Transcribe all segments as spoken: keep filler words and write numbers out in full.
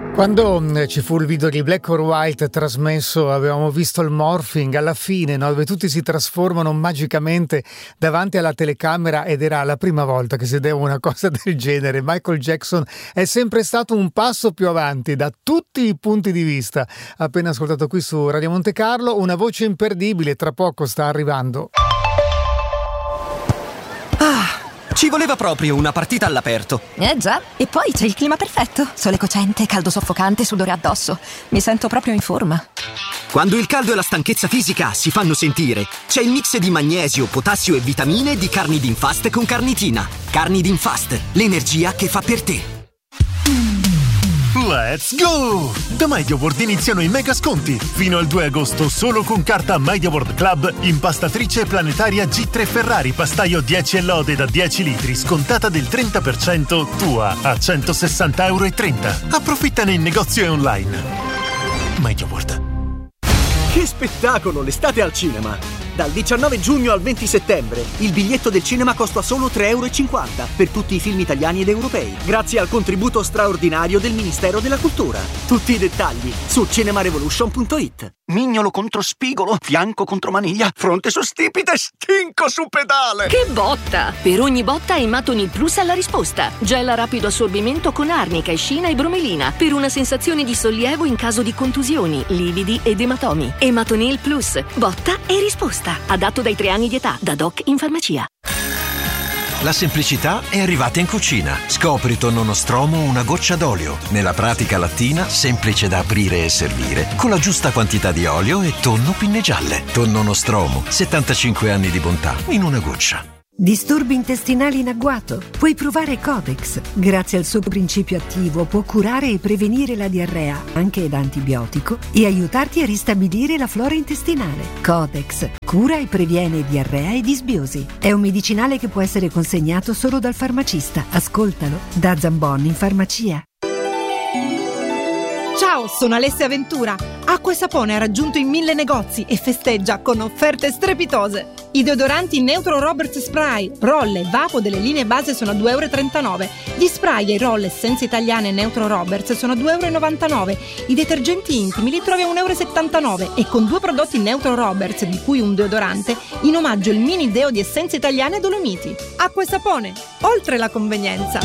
Quando mh, ci fu il video di Black or White trasmesso, avevamo visto il morphing alla fine, no? Dove tutti si trasformano magicamente davanti alla telecamera, ed era la prima volta che si vedeva una cosa del genere. Michael Jackson è sempre stato un passo più avanti da tutti i punti di vista. Appena ascoltato qui su Radio Monte Carlo, una voce imperdibile, tra poco sta arrivando. Ah, ci voleva proprio una partita all'aperto. Eh già, e poi c'è il clima perfetto. Sole cocente, caldo soffocante, sudore addosso. Mi sento proprio in forma. Quando il caldo e la stanchezza fisica si fanno sentire, c'è il mix di magnesio, potassio e vitamine di Carnidin-Fast con carnitina. Carnidin-Fast, l'energia che fa per te. Let's go! Da MediaWorld iniziano i mega sconti. Fino al due agosto solo con carta MediaWorld Club, impastatrice planetaria G tre Ferrari pastaio dieci e lode da dieci litri scontata del trenta per cento, tua a centosessanta euro e trenta. Approfittane in negozio e online. MediaWorld. Che spettacolo l'estate al cinema! Dal diciannove giugno al venti settembre il biglietto del cinema costa solo tre euro e cinquanta per tutti i film italiani ed europei, grazie al contributo straordinario del Ministero della Cultura. Tutti i dettagli su cinemarevolution punto it. Mignolo contro spigolo, fianco contro maniglia, fronte su stipite, stinco su pedale. Che botta! Per ogni botta Ematonil Plus ha la risposta. Gel a rapido assorbimento con arnica, escina e bromelina per una sensazione di sollievo in caso di contusioni, lividi ed ematomi. Ematonil Plus, botta e risposta. Adatto dai tre anni di età, da Doc in farmacia. La semplicità è arrivata in cucina. Scopri tonno nostromo una goccia d'olio. Nella pratica lattina, semplice da aprire e servire, con la giusta quantità di olio e tonno pinne gialle. Tonno nostromo, settantacinque anni di bontà in una goccia. Disturbi intestinali in agguato? Puoi provare Codex. Grazie al suo principio attivo può curare e prevenire la diarrea, anche da antibiotico, e aiutarti a ristabilire la flora intestinale. Codex cura e previene diarrea e disbiosi. È un medicinale che può essere consegnato solo dal farmacista. Ascoltalo da Zambon in farmacia. Ciao, sono Alessia Ventura. Acqua e Sapone ha raggiunto i mille negozi e festeggia con offerte strepitose. I deodoranti Neutro Roberts Spray, rolle e vapo delle linee base sono a due euro e trentanove. Gli spray e i roll essenze italiane Neutro Roberts sono a due euro e novantanove. I detergenti intimi li trovi a un euro e settantanove. E con due prodotti Neutro Roberts, di cui un deodorante, in omaggio il mini deo di essenze italiane Dolomiti. Acqua e Sapone, oltre la convenienza.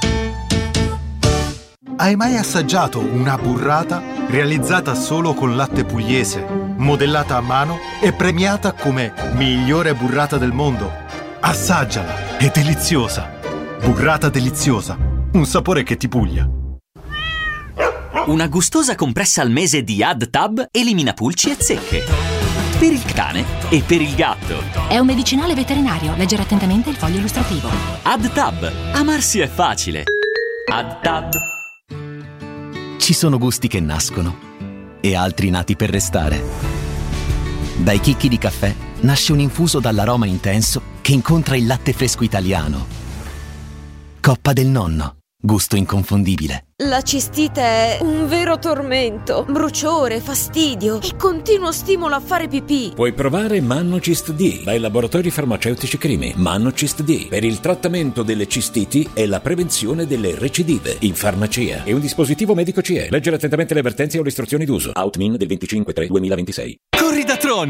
Hai mai assaggiato una burrata realizzata solo con latte pugliese, modellata a mano e premiata come migliore burrata del mondo? Assaggiala, è deliziosa. Burrata deliziosa, un sapore che ti puglia. Una gustosa compressa al mese di AddTab elimina pulci e zecche. Per il cane e per il gatto. È un medicinale veterinario. Leggere attentamente il foglio illustrativo. AddTab. Amarsi è facile. AddTab. Ci sono gusti che nascono e altri nati per restare. Dai chicchi di caffè nasce un infuso dall'aroma intenso che incontra il latte fresco italiano. Coppa del nonno, gusto inconfondibile. La cistite è un vero tormento, bruciore, fastidio e continuo stimolo a fare pipì. Puoi provare Mannocist D dai laboratori farmaceutici Crimi. Mannocist D per il trattamento delle cistiti e la prevenzione delle recidive in farmacia. È un dispositivo medico C E. Leggere attentamente le avvertenze o le istruzioni d'uso. Outmin del venticinque tre duemilaventisei. Corri da Troni!